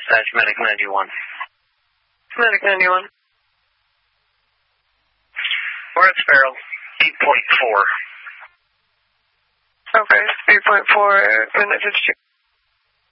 Dispatch Medic 91. Medic 91. We're at Sparrow, 8.4. Okay, 8.4, minute 52.